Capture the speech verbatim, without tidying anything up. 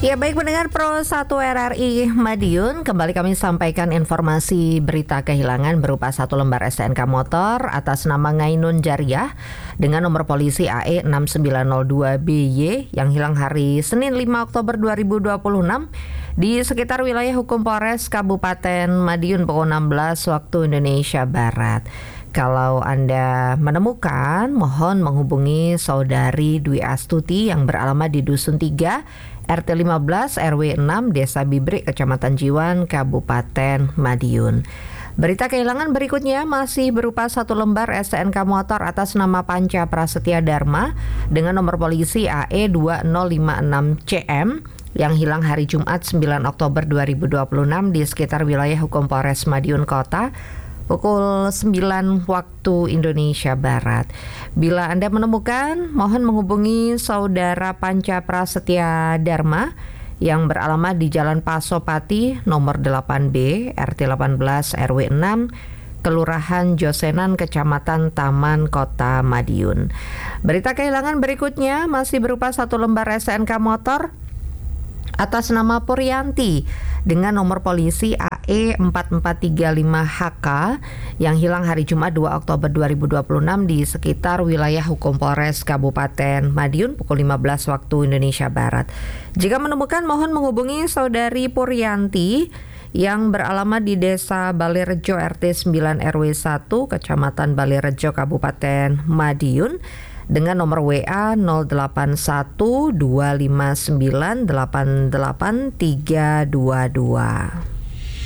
Ya baik pendengar Pro satu R R I Madiun, kembali kami sampaikan informasi berita kehilangan berupa satu lembar S T N K motor atas nama Ngainun Jariah dengan nomor polisi A E enam sembilan nol dua B Y yang hilang hari Senin lima Oktober dua ribu dua puluh enam di sekitar wilayah hukum Polres Kabupaten Madiun pukul enam belas waktu Indonesia Barat. Kalau Anda menemukan, mohon menghubungi saudari Dwi Astuti yang beralamat di Dusun tiga, R T lima belas, R W enam, Desa Bibrik, Kecamatan Jiwan, Kabupaten Madiun. Berita kehilangan berikutnya masih berupa satu lembar S T N K motor atas nama Panca Prasetya Dharma dengan nomor polisi A E dua nol lima enam C M yang hilang hari Jumat sembilan Oktober dua ribu dua puluh enam di sekitar wilayah hukum Polres Madiun Kota pukul sembilan waktu Indonesia Barat. Bila Anda menemukan, mohon menghubungi saudara Panca Prasetya Dharma yang beralamat di Jalan Pasopati nomor delapan B, R T delapan belas, R W enam, Kelurahan Josenan, Kecamatan Taman, Kota Madiun. Berita kehilangan berikutnya masih berupa satu lembar S T N K motor atas nama Puryanti dengan nomor polisi A E empat empat tiga lima H K yang hilang hari Jumat dua Oktober dua ribu dua puluh enam di sekitar wilayah hukum Polres Kabupaten Madiun pukul lima belas waktu Indonesia Barat. Jika menemukan, mohon menghubungi saudari Puryanti yang beralamat di Desa Balirejo R T sembilan R W satu Kecamatan Balirejo Kabupaten Madiun dengan nomor W A nol delapan satu dua lima sembilan delapan delapan tiga dua dua.